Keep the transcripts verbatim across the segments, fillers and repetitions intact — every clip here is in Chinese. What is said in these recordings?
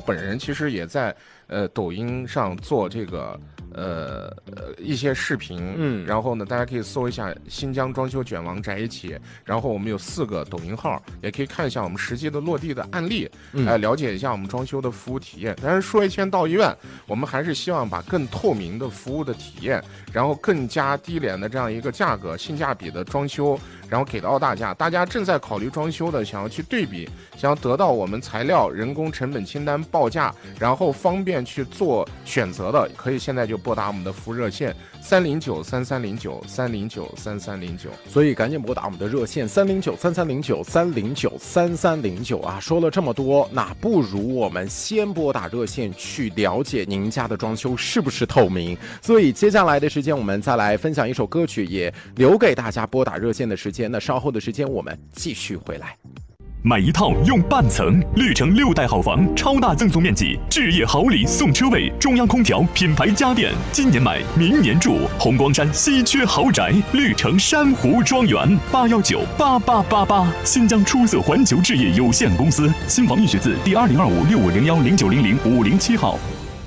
本人其实也在呃抖音上做这个呃呃一些视频， 嗯， 然后呢，大家可以搜一下新疆装修卷王宅一起，然后我们有四个抖音号，也可以看一下我们实际的落地的案例， 嗯、 呃，了解一下我们装修的服务体验。但是说一千道一万，我们还是希望把更透明的服务的体验，然后更加低廉的这样一个价格，性价比的装修，然后给到大家。大家正在考虑装修的，想要去对比，想要得到我们材料、人工成本清单报价，然后方便去做选择的，可以现在就拨打我们的服务热线三零九三三零九三零九三三零九。 所以赶紧拨打我们的热线三零九三三零九三零九三三零九啊！说了这么多，那不如我们先拨打热线去了解您家的装修是不是透明。所以接下来的时间，我们再来分享一首歌曲，也留给大家拨打热线的时间。那稍后的时间，我们继续回来。 买一套用半层，绿城六代好房，超大赠送面积，置业好礼送车位，中央空调，品牌家电，今年买，明年住，红光山稀缺豪宅，绿城珊瑚庄园，八幺九八八八八，新疆出色环球置业有限公司，新房预选字第二零二五六五零幺零九零零五零七号。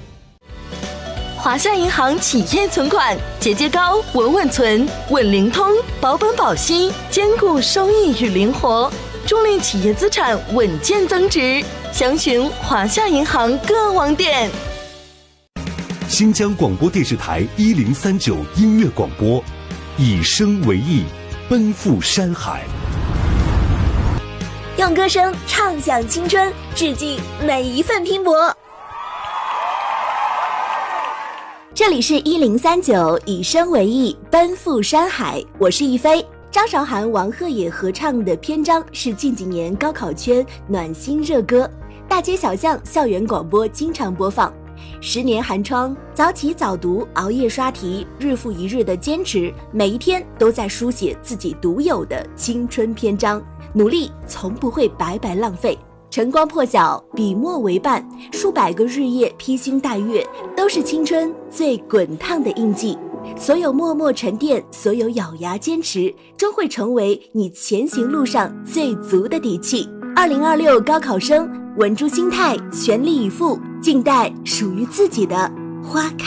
华夏银行企业存款，节节高，稳稳存，稳灵通，保本保息，兼顾收益与灵活，助力企业资产稳健增值。详询华夏银行各网点。 新疆广播电视台一零三九音乐广播，以声为艺，奔赴山海。 用歌声唱响青春，致敬每一份拼搏。这里是一零三九，以声为艺，奔赴山海。我是一飞。张韶涵、王鹤也合唱的《篇章》是近几年高考圈暖心热歌，大街小巷、校园广播经常播放。十年寒窗，早起早读，熬夜刷题，日复一日的坚持，每一天都在书写自己独有的青春篇章，努力从不会白白浪费。晨光破晓，笔墨为伴，数百个日夜披星戴月，都是青春最滚烫的印记。所有默默沉淀，所有咬牙坚持，终会成为你前行路上最足的底气。二零二六高考生，稳住心态，全力以赴，静待属于自己的花开。